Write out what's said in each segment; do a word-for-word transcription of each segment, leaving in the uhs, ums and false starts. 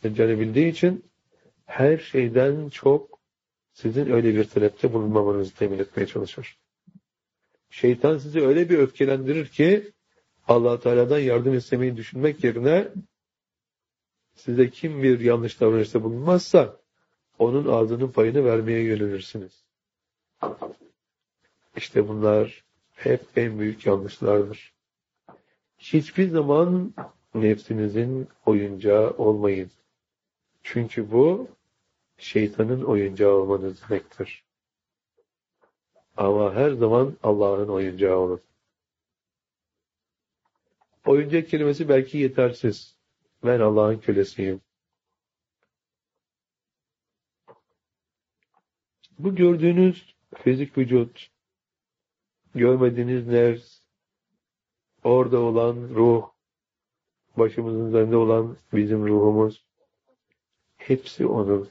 Deccal'i bildiği için her şeyden çok sizin öyle bir talepte bulunmamanızı temin etmeye çalışır. Şeytan sizi öyle bir öfkelendirir ki Allah Teala'dan yardım istemeyi düşünmek yerine size kim bir yanlış davranışta bulunmazsa onun ağzının payını vermeye yönelirsiniz. İşte bunlar hep en büyük yanlışlardır. Hiçbir zaman nefsinizin oyuncağı olmayın. Çünkü bu şeytanın oyuncağı olmanız demektir. Ama her zaman Allah'ın oyuncağı olun. Oyuncak kelimesi belki yetersiz. Ben Allah'ın kölesiyim. Bu gördüğünüz fizik vücut, görmediğiniz nefs, orada olan ruh, başımızın üzerinde olan bizim ruhumuz, hepsi onun.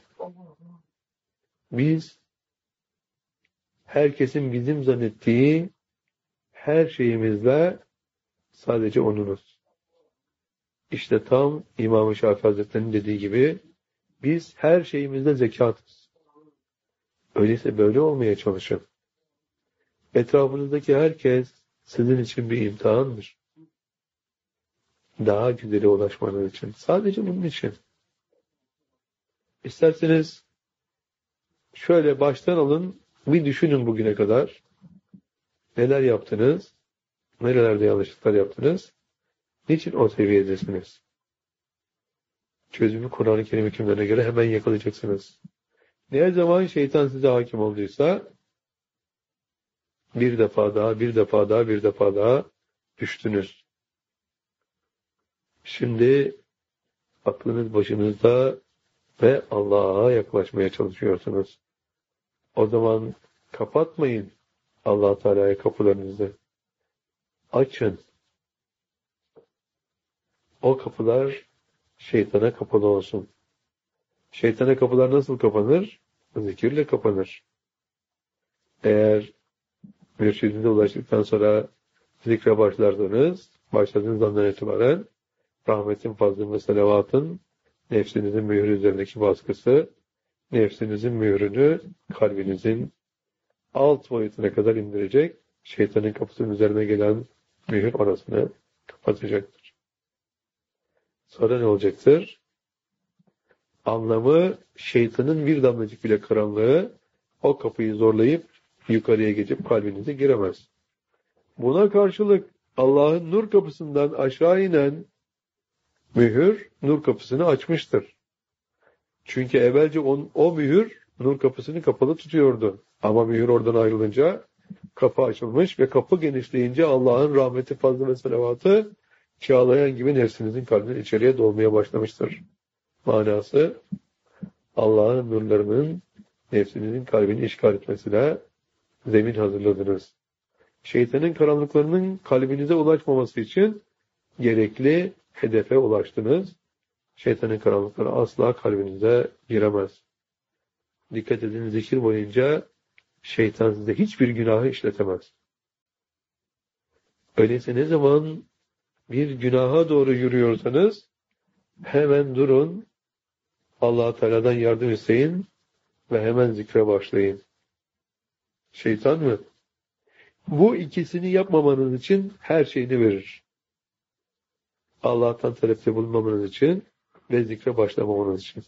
Biz, herkesin bizim zannettiği her şeyimizle sadece onunuz. İşte tam İmam-ı Şafii Hazretleri'nin dediği gibi, biz her şeyimizde zekatız. Öyleyse böyle olmaya çalışın. Etrafınızdaki herkes sizin için bir imtihandır. Daha güzele ulaşmanız için. Sadece bunun için. İsterseniz şöyle baştan alın, bir düşünün bugüne kadar. Neler yaptınız? Nerelerde yanlışlıklar yaptınız? Niçin o seviyedesiniz? Çözümü Kur'an-ı Kerim hükümlerine göre hemen yakalayacaksınız. Ne zaman şeytan size hakim olduysa bir defa daha, bir defa daha, bir defa daha düştünüz. Şimdi aklınız başınızda ve Allah'a yaklaşmaya çalışıyorsunuz. O zaman kapatmayın Allah Teala'ya kapılarınızı. Açın. O kapılar şeytana kapalı olsun. Şeytana kapılar nasıl kapanır? Zikirle kapanır. Eğer mürşidinize ulaştıktan sonra zikre başlarsanız, başladığınız andan itibaren rahmetin, fazlın ve salavatın nefsinizin mührü üzerindeki baskısı, nefsinizin mührünü kalbinizin alt boyutuna kadar indirecek, şeytanın kapısının üzerine gelen mühür orasını kapatacaktır. Sonra ne olacaktır? Anlamı şeytanın bir damlacık bile karanlığı o kapıyı zorlayıp yukarıya geçip kalbinize giremez. Buna karşılık Allah'ın nur kapısından aşağı inen mühür nur kapısını açmıştır. Çünkü evvelce on, o mühür nur kapısını kapalı tutuyordu. Ama mühür oradan ayrılınca kapı açılmış ve kapı genişleyince Allah'ın rahmeti, fazlı ve salavatı çağlayan gibi nefsinizin kalbine içeriye dolmaya başlamıştır. Manası Allah'ın nurlarının nefsinizin kalbini işgal etmesine zemin hazırladınız. Şeytanın karanlıklarının kalbinize ulaşmaması için gerekli hedefe ulaştınız. Şeytanın karanlıkları asla kalbinize giremez. Dikkat edin, zikir boyunca şeytan size hiçbir günahı işletemez. Öyleyse ne zaman bir günaha doğru yürüyorsanız hemen durun, Allah Teala'dan yardım isteyin ve hemen zikre başlayın. Şeytan mı? Bu ikisini yapmamanız için her şeyini verir. Allah'tan talepte bulunmamanız için ve zikre başlamamanız için.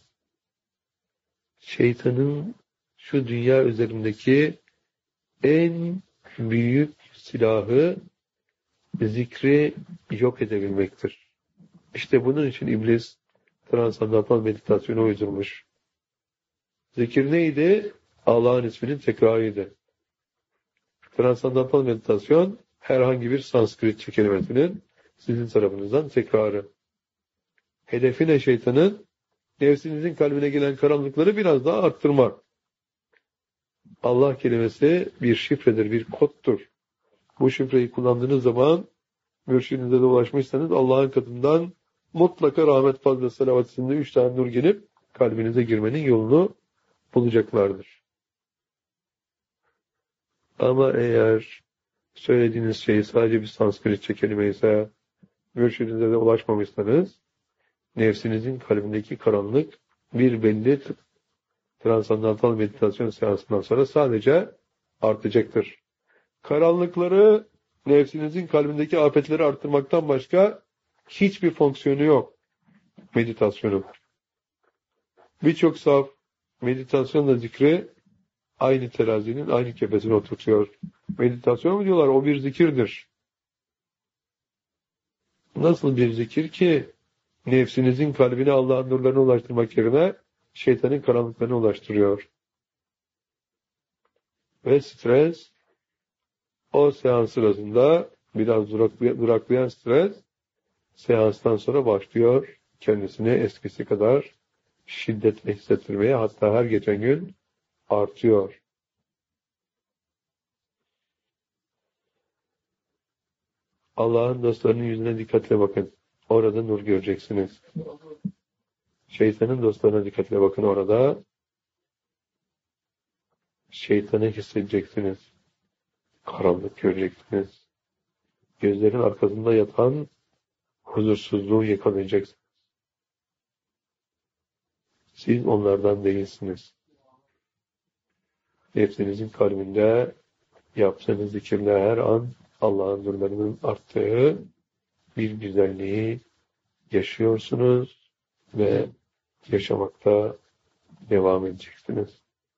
Şeytanın şu dünya üzerindeki en büyük silahı zikri yok edebilmektir. İşte bunun için iblis transandantal meditasyonu uydurmuş. Zikir neydi? Allah'ın isminin tekrarıydı. Transandantal meditasyon herhangi bir Sanskritçe kelimesinin sizin tarafınızdan tekrarı. Hedefi ne şeytanın? Nefsinizin kalbine gelen karanlıkları biraz daha arttırmak. Allah kelimesi bir şifredir, bir kodtur. Bu şifreyi kullandığınız zaman mürşidinize de ulaşmışsanız Allah'ın katından mutlaka rahmet, fazla, salavat isimli üç tane nur gelip kalbinize girmenin yolunu bulacaklardır. Ama eğer söylediğiniz şey sadece bir Sanskritçe kelime ise, mürşidinize de ulaşmamışsanız, nefsinizin kalbindeki karanlık bir belli transandantal meditasyon seansından sonra sadece artacaktır. Karanlıkları, nefsinizin kalbindeki afetleri arttırmaktan başka hiçbir fonksiyonu yok meditasyonun. Birçok saf meditasyonla zikri aynı terazinin aynı kefesine oturtuyor. Meditasyon mu diyorlar? O bir zikirdir. Nasıl bir zikir ki nefsinizin kalbine Allah'ın nurlarına ulaştırmak yerine şeytanın karanlıklarına ulaştırıyor. Ve stres o seans sırasında biraz duraklayan stres seanstan sonra başlıyor kendisini eskisi kadar şiddetle hissettirmeye, hatta her geçen gün artıyor. Allah'ın dostlarının yüzüne dikkatle bakın. Orada nur göreceksiniz. Şeytanın dostlarına dikkatle bakın, orada şeytanı hissedeceksiniz. Karanlık göreceksiniz. Gözlerin arkasında yatan huzursuzluğu yakalayacaksınız. Siz onlardan değilsiniz. Nefsinizin kalbinde yaptığınız zikirle her an Allah'ın nurlarının arttığı bir güzelliği yaşıyorsunuz ve yaşamakta devam edeceksiniz.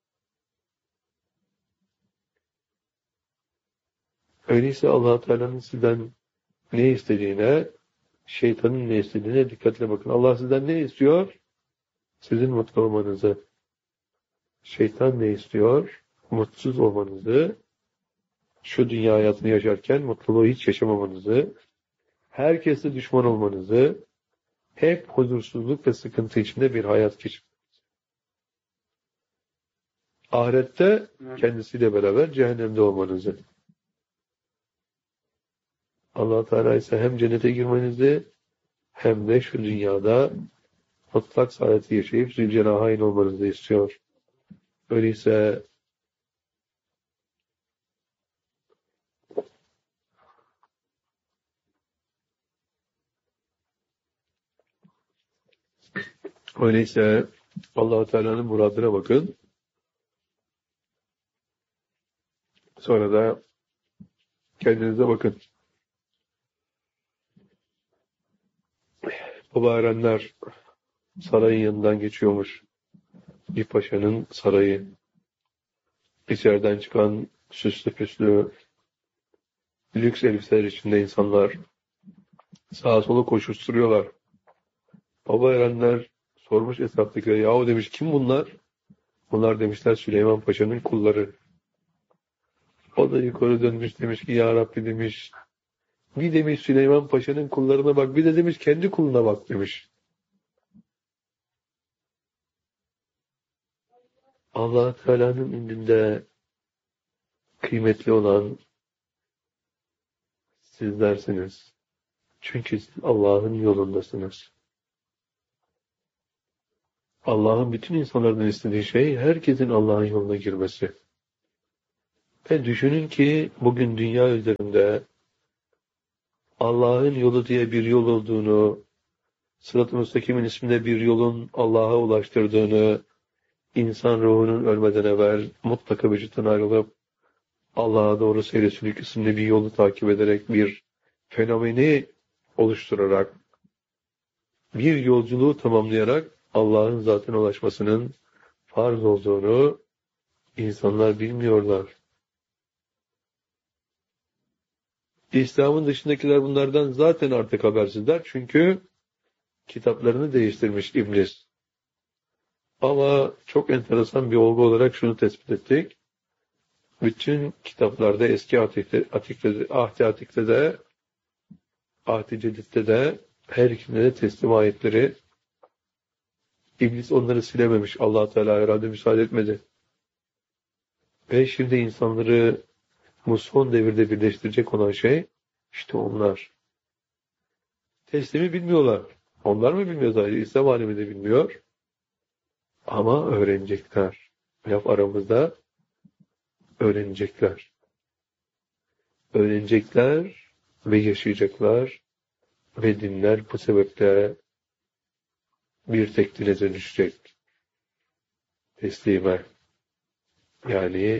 Öyleyse Allah Teala'nın sizden ne istediğine, şeytanın ne istediğine dikkatle bakın. Allah sizden ne istiyor? Sizin mutlu olmanızı. Şeytan ne istiyor? Mutsuz olmanızı, şu dünya hayatını yaşarken mutluluğu hiç yaşamamanızı, herkese düşman olmanızı, hep huzursuzluk ve sıkıntı içinde bir hayat geçirmenizi. Ahirette kendisiyle beraber cehennemde olmanızı. Allah Teala ise hem cennete girmenizi hem de şu dünyada mutlak saadeti yaşayıp Zülcenahayn olmanızı istiyor. Öyleyse öyleyse Allah Teala'nın muradına bakın. Sonra da kendinize bakın. Baba Erenler sarayın yanından geçiyormuş. Bir paşanın sarayı. İçeriden çıkan süslü püslü lüks elbiseler içinde insanlar sağa sola koşuşturuyorlar. Baba Erenler sormuş etraftakilere, yahu demiş, kim bunlar? Bunlar demişler Süleyman Paşa'nın kulları. O da yukarı dönmüş, demiş ki ya Rabbi demiş, bir demiş Süleyman Paşa'nın kullarına bak, bir de demiş kendi kuluna bak demiş. Allah Teala'nın indinde kıymetli olan sizlersiniz. Çünkü siz Allah'ın yolundasınız. Allah'ın bütün insanlardan istediği şey herkesin Allah'ın yoluna girmesi. Ve düşünün ki bugün dünya üzerinde Allah'ın yolu diye bir yol olduğunu, Sırat-ı Müstakim'in isminde bir yolun Allah'a ulaştırdığını, insan ruhunun ölmeden evvel mutlaka vücuttan ayrılıp Allah'a doğru seyre sülük isimli bir yolu takip ederek bir fenomeni oluşturarak, bir yolculuğu tamamlayarak Allah'ın zatına ulaşmasının farz olduğunu insanlar bilmiyorlar. İslam'ın dışındakiler bunlardan zaten artık habersizler. Çünkü kitaplarını değiştirmiş iblis. Ama çok enteresan bir olgu olarak şunu tespit ettik. Bütün kitaplarda, eski Atik'te, Atik'te, Ahdi Atik'te de, Ahdi Cedid'de de, her ikisinde de teslim ayetleri, iblis onları silememiş. Allah Teala herhalde müsaade etmedi. Ve şimdi insanları bu son devirde birleştirecek olan şey, işte onlar. Teslimi bilmiyorlar. Onlar mı bilmiyor sadece? İslam alemi de bilmiyor. Ama öğrenecekler. Laf aramızda öğrenecekler. Öğrenecekler ve yaşayacaklar ve dinler bu sebeple bir tek dile dönüşecek. Teslime. Yani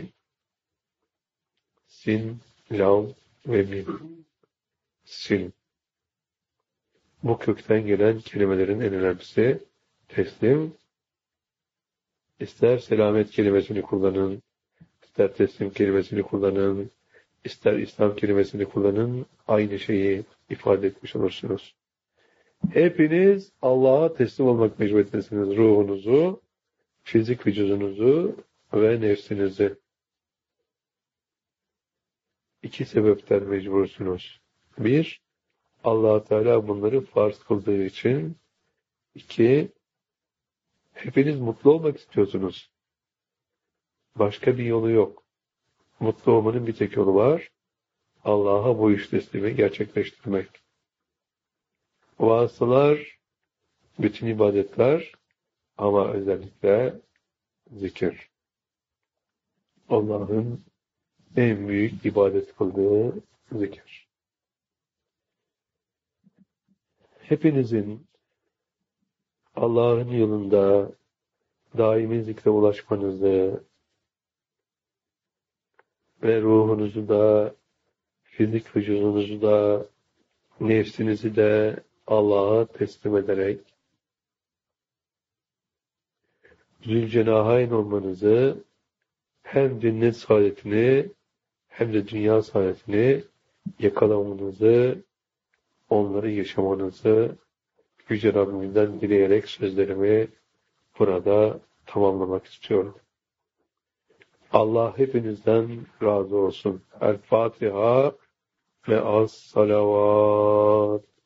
sin, lam ve mim. Sin. Bu kökten gelen kelimelerin en önemlisi teslim. İster selamet kelimesini kullanın, ister teslim kelimesini kullanın, ister İslam kelimesini kullanın, aynı şeyi ifade etmiş olursunuz. Hepiniz Allah'a teslim olmak mecburiyetindesiniz. Ruhunuzu, fizik vücudunuzu ve nefsinizi. İki sebepten mecbursunuz. Bir, Allah Teala bunları farz kıldığı için. İki, hepiniz mutlu olmak istiyorsunuz. Başka bir yolu yok. Mutlu olmanın bir tek yolu var. Allah'a bu iş teslimi gerçekleştirmek. Vasıtalar, bütün ibadetler ama özellikle zikir. Allah'ın en büyük ibadet kıldığı zikir. Hepinizin Allah'ın yolunda daimi zikre ulaşmanızı ve ruhunuzu da, fizik vücudunuzu da, nefsinizi de Allah'a teslim ederek Zülcenahayn olmanızı, hem cennet saadetini hem de dünya saadetini yakalamanızı, onları yaşamanızı Yüce Rabbimden dileyerek sözlerimi burada tamamlamak istiyorum. Allah hepinizden razı olsun. El Fatiha ve as salavat.